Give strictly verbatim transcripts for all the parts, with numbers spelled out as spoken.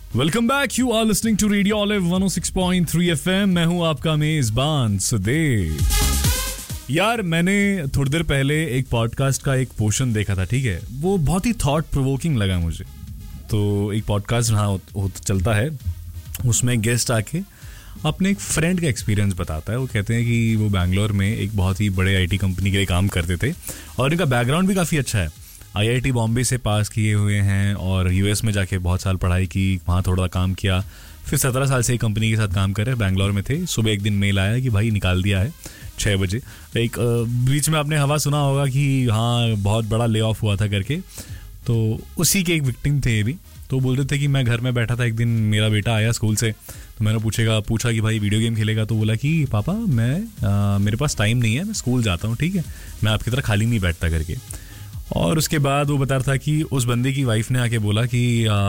Welcome back, you are listening to radio olive one O six point three FM. मैं हूं आपका मेजबान सुदेव। यार, मैंने थोड़ी देर पहले एक पॉडकास्ट का एक पोर्शन देखा था, ठीक है। वो बहुत ही थॉट प्रोवोकिंग लगा मुझे। तो एक पॉडकास्ट हाँ हो चलता है, उसमें गेस्ट आके अपने एक फ्रेंड का एक्सपीरियंस बताता है। वो कहते हैं कि वो बैंगलोर में एक बहुत ही बड़े आईटी कंपनी के लिए काम करते थे और इनका बैकग्राउंड भी काफ़ी अच्छा है। आईआईटी बॉम्बे से पास किए हुए हैं और यूएस में जाके बहुत साल पढ़ाई की, वहाँ थोड़ा काम किया, फिर सत्रह साल से एक कंपनी के साथ काम कर रहे हैं। बैंगलोर में थे। सुबह एक दिन मेल आया कि भाई निकाल दिया है छः बजे। एक बीच में आपने हवा सुना होगा कि हाँ बहुत बड़ा ले ऑफ हुआ था करके, तो उसी के एक विक्टिम थे ये भी। तो बोल रहे थे कि मैं घर में बैठा था, एक दिन मेरा बेटा आया स्कूल से, तो मैंने पूछेगा पूछा कि भाई वीडियो गेम खेलेगा? तो बोला कि पापा मैं आ, मेरे पास टाइम नहीं है, मैं स्कूल जाता हूँ, ठीक है, मैं आपकी तरह खाली नहीं बैठता करके। और उसके बाद वो बता रहा था कि उस बंदे की वाइफ ने आके बोला कि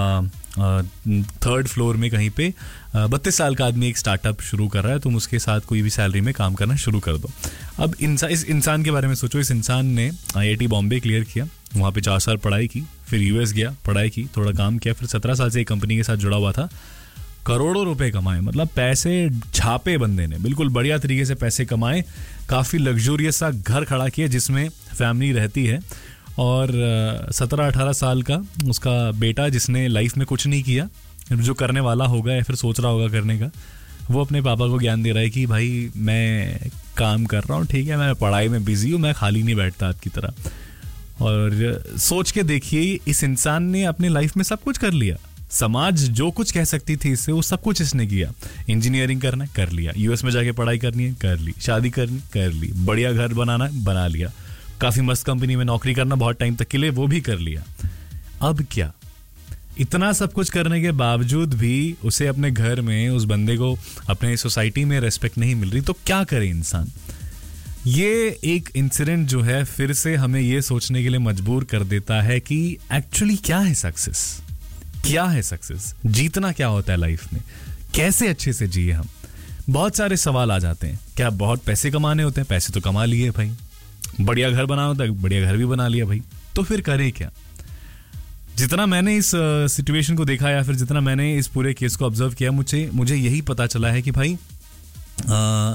थर्ड फ्लोर में कहीं पे बत्तीस साल का आदमी एक स्टार्टअप शुरू कर रहा है, तुम उसके साथ कोई भी सैलरी में काम करना शुरू कर दो। अब इंसान इस इंसान के बारे में सोचो। इस इंसान ने आईआईटी बॉम्बे क्लियर किया, वहाँ पे चार साल पढ़ाई की, फिर यूएस गया, पढ़ाई की, थोड़ा काम किया, फिर सत्रह साल से एक कंपनी के साथ जुड़ा हुआ था, करोड़ों रुपए कमाए, मतलब पैसे छापे बंदे ने, बिल्कुल बढ़िया तरीके से पैसे कमाए, काफ़ी लग्जूरियस सा घर खड़ा किया जिसमें फैमिली रहती है। और सत्रह अठारह साल का उसका बेटा जिसने लाइफ में कुछ नहीं किया, जो करने वाला होगा या फिर सोच रहा होगा करने का, वो अपने पापा को ज्ञान दे रहा है कि भाई मैं काम कर रहा हूँ, ठीक है, मैं पढ़ाई में बिजी हूँ, मैं खाली नहीं बैठता आपकी तरह। और सोच के देखिए, इस इंसान ने अपने लाइफ में सब कुछ कर लिया। समाज जो कुछ कह सकती थी इससे, वो सब कुछ इसने किया। इंजीनियरिंग करना है, कर लिया। यूएस में जाके पढ़ाई करनी है, कर ली। शादी करनी, कर ली। बढ़िया घर बनाना है, बना लिया। काफी मस्त कंपनी में नौकरी करना बहुत टाइम तक के लिए, वो भी कर लिया। अब क्या, इतना सब कुछ करने के बावजूद भी उसे अपने घर में, उस बंदे को अपने सोसाइटी में रेस्पेक्ट नहीं मिल रही, तो क्या करे इंसान? ये एक इंसिडेंट जो है फिर से हमें ये सोचने के लिए मजबूर कर देता है कि एक्चुअली क्या है सक्सेस, क्या है सक्सेस, जीतना क्या होता है लाइफ में, कैसे अच्छे से जिए हम। बहुत सारे सवाल आ जाते हैं। क्या बहुत पैसे कमाने होते हैं? पैसे तो कमा लिए भाई। बढ़िया घर बनाना होता है? बढ़िया घर भी बना लिया भाई। तो फिर करें क्या? जितना मैंने इस सिचुएशन को देखा या फिर जितना मैंने इस पूरे केस को ऑब्जर्व किया, मुझे मुझे यही पता चला है कि भाई आ,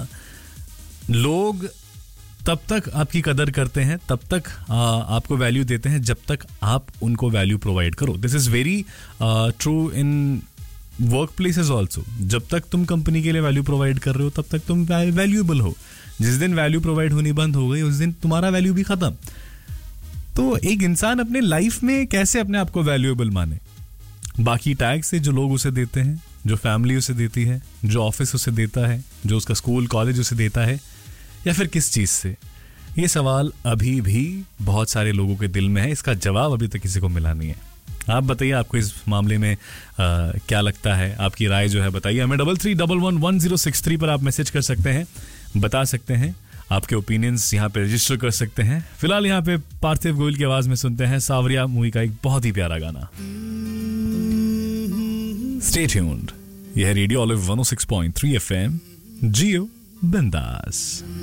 लोग तब तक आपकी कदर करते हैं, तब तक आ, आपको वैल्यू देते हैं जब तक आप उनको वैल्यू प्रोवाइड करो। This is very true in work places also. जब तक तुम कंपनी के लिए वैल्यू प्रोवाइड कर रहे हो, तब तक तुम वैल्यूएबल हो। जिस दिन वैल्यू प्रोवाइड होनी बंद हो गई, उस दिन तुम्हारा वैल्यू भी खत्म। तो एक इंसान अपने लाइफ में कैसे अपने आप को वैल्यूएबल माने? बाकी टैग से जो लोग उसे देते हैं, जो फैमिली उसे देती है, जो ऑफिस उसे देता है, जो उसका स्कूल कॉलेज उसे देता है, या फिर किस चीज से? ये सवाल अभी भी बहुत सारे लोगों के दिल में है। इसका जवाब अभी तक किसी को मिला नहीं है। आप बताइए, आपको इस मामले में आ, क्या लगता है? आपकी राय जो है बताइए हमें। Double three double one one zero six three पर आप मैसेज कर सकते हैं, बता सकते हैं आपके ओपिनियंस, यहाँ पे रजिस्टर कर सकते हैं। फिलहाल यहाँ पे पार्थिव गोयल की आवाज में सुनते हैं सावरिया मूवी का एक बहुत ही प्यारा गाना। Stay tuned. यह रेडियो ऑलिव वन ओ सिक्स पॉइंट थ्री एफएम, जियो बिंदास।